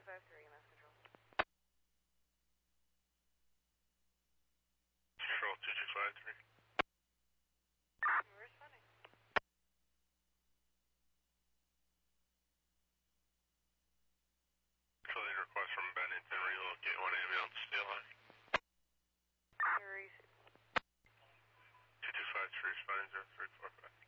253, MS Control. Control 2253. We're responding. Facility request from Bennington, relocate one ambulance.